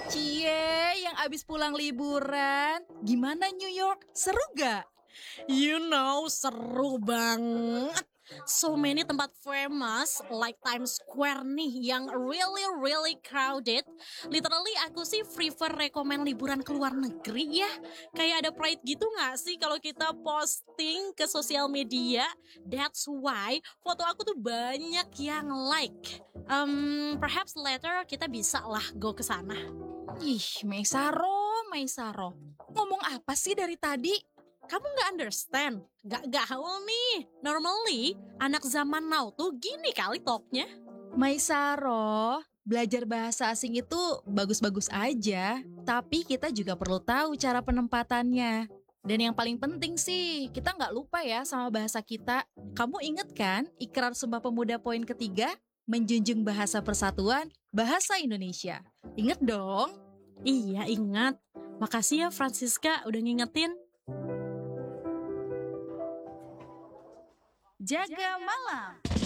Cie, yang abis pulang liburan. Gimana New York? Seru gak? Seru banget. So many tempat famous like Times Square nih yang really crowded. Literally aku sih prefer rekomen liburan ke luar negeri ya. Kayak ada pride gitu gak sih kalau kita posting ke sosial media? That's why foto aku tuh banyak yang like. Perhaps later kita bisa lah go ke sana. Ih, Maisaro. Ngomong apa sih dari tadi? Kamu nggak understand? Gak gaul nih. Normally, anak zaman now tuh gini kali talknya. Maisaro, belajar bahasa asing itu bagus-bagus aja. Tapi kita juga perlu tahu cara penempatannya. Dan yang paling penting sih, kita nggak lupa ya sama bahasa kita. Kamu inget kan Ikrar Sumpah Pemuda poin ketiga? Menjunjung bahasa persatuan, bahasa Indonesia. Ingat dong. Iya, ingat. Makasih ya Francisca udah ngingetin. Jaga malam.